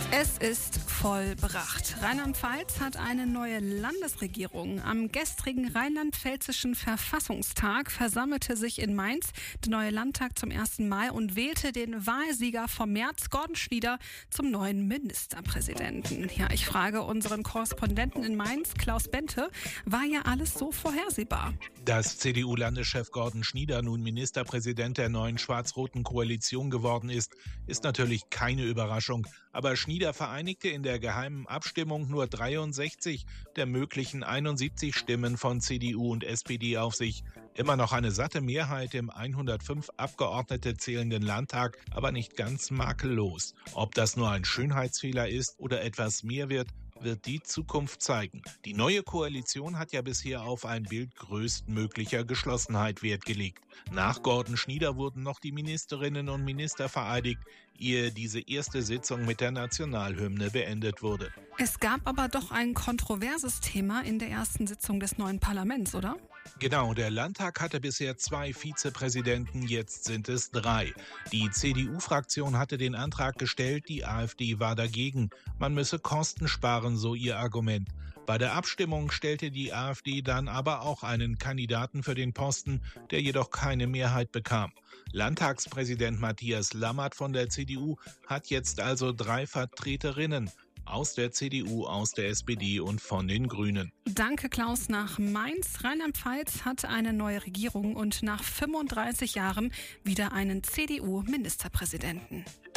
Es ist vollbracht. Rheinland-Pfalz hat eine neue Landesregierung. Am gestrigen rheinland-pfälzischen Verfassungstag versammelte sich in Mainz der neue Landtag zum ersten Mal und wählte den Wahlsieger vom März, Gordon Schnieder, zum neuen Ministerpräsidenten. Ja, ich frage unseren Korrespondenten in Mainz, Klaus Bente, war ja alles so vorhersehbar? Dass CDU-Landeschef Gordon Schnieder nun Ministerpräsident der neuen schwarz-roten Koalition geworden ist, ist natürlich keine Überraschung. Aber Schnieder vereinigte in der geheimen Abstimmung nur 63 der möglichen 71 Stimmen von CDU und SPD auf sich. Immer noch eine satte Mehrheit im 105 Abgeordnete zählenden Landtag, aber nicht ganz makellos. Ob das nur ein Schönheitsfehler ist oder etwas mehr wird die Zukunft zeigen. Die neue Koalition hat ja bisher auf ein Bild größtmöglicher Geschlossenheit Wert gelegt. Nach Gordon Schnieder wurden noch die Ministerinnen und Minister vereidigt, ehe diese erste Sitzung mit der Nationalhymne beendet wurde. Es gab aber doch ein kontroverses Thema in der ersten Sitzung des neuen Parlaments, oder? Genau, der Landtag hatte bisher 2 Vizepräsidenten, jetzt sind es 3. Die CDU-Fraktion hatte den Antrag gestellt, die AfD war dagegen. Man müsse Kosten sparen, so ihr Argument. Bei der Abstimmung stellte die AfD dann aber auch einen Kandidaten für den Posten, der jedoch keine Mehrheit bekam. Landtagspräsident Matthias Lammert von der CDU hat jetzt also 3 Vertreterinnen. Aus der CDU, aus der SPD und von den Grünen. Danke, Klaus, nach Mainz. Rheinland-Pfalz hat eine neue Regierung und nach 35 Jahren wieder einen CDU-Ministerpräsidenten.